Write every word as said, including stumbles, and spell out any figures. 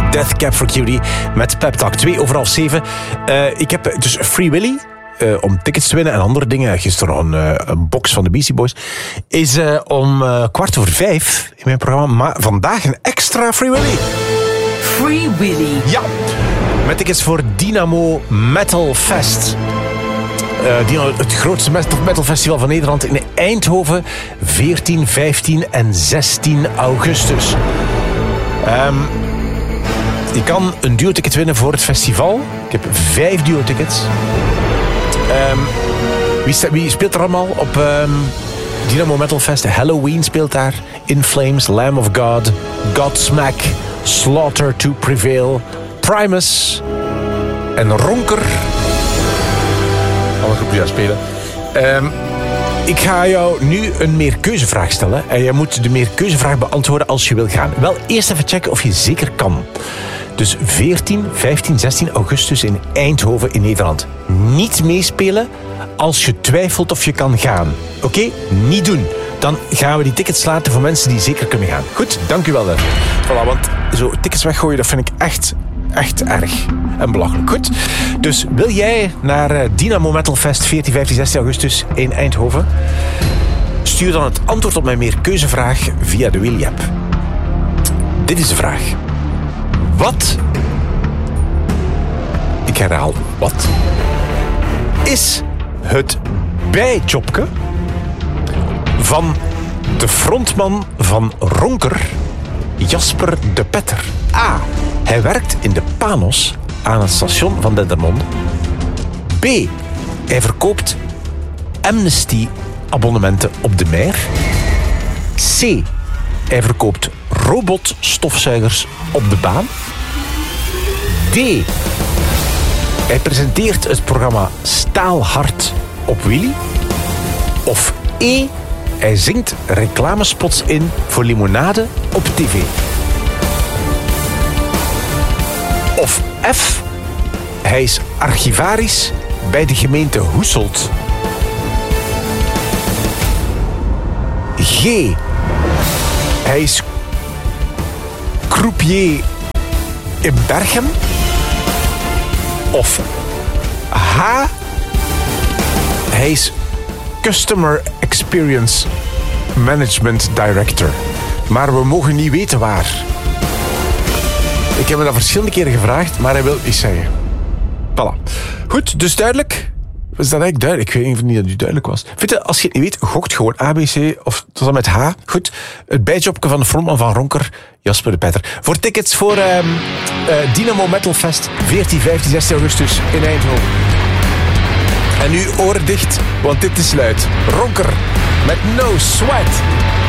Death Cab for Cutie met Pep Talk. Twee over half zeven. Uh, ik heb dus Free Willy. Uh, om tickets te winnen en andere dingen. Gisteren nog een, uh, een box van de Beastie Boys. Is uh, om uh, kwart over vijf in mijn programma. Maar vandaag een extra Free Willy. Free Willy. Ja. Met tickets voor Dynamo Metal Fest. Uh, Dynamo, het grootste metal festival van Nederland in Eindhoven. veertien, vijftien en zestien augustus. Um, je kan een duo-ticket winnen voor het festival. Ik heb vijf duo-tickets. Um, wie, sta, wie speelt er allemaal op um, Dynamo Metal Fest? Halloween speelt daar. In Flames, Lamb of God, Godsmack, Slaughter to Prevail, Primus en Ronker. Alle groepen die daar spelen. Um, ik ga jou nu een meerkeuzevraag stellen. En je moet de meerkeuzevraag beantwoorden als je wil gaan. Wel, eerst even checken of je zeker kan. Dus veertien, vijftien, zestien augustus in Eindhoven in Nederland. Niet meespelen als je twijfelt of je kan gaan. Oké? Okay? Niet doen. Dan gaan we die tickets laten voor mensen die zeker kunnen gaan. Goed, dank u wel. Voilà, want zo tickets weggooien, dat vind ik echt, echt erg en belachelijk. Goed, dus wil jij naar Dynamo Metal Fest veertien, vijftien, zestien augustus in Eindhoven? Stuur dan het antwoord op mijn meerkeuzevraag via de Willy app. Dit is de vraag. Wat, ik herhaal, wat is het bijjobke van de frontman van Ronker, Jasper de Petter? A. Hij werkt in de Panos aan het station van Dendermonde. B. Hij verkoopt Amnesty-abonnementen op de Meer. C. Hij verkoopt robotstofzuigers op de baan. D. Hij presenteert het programma Staalhard op Willy. Of E. Hij zingt reclamespots in voor limonade op tv. Of F. Hij is archivaris bij de gemeente Hoeselt. G. Hij is croupier in Berchem. Of H. Hij is Customer Experience Management Director. Maar we mogen niet weten waar. Ik heb me dat verschillende keren gevraagd, maar hij wil iets zeggen. Voilà. Goed, dus duidelijk. Was dat eigenlijk duidelijk? Ik weet even niet dat het duidelijk was. Weet je, als je het niet weet, gokt gewoon A, B, C of tot dan met H. Goed, het bijjobje van de frontman van Ronker, Jasper de Petter. Voor tickets voor um, uh, Dynamo Metal Fest, veertien, vijftien, zestien augustus in Eindhoven. En nu oren dicht, want dit is luid. Ronker met No Sweat.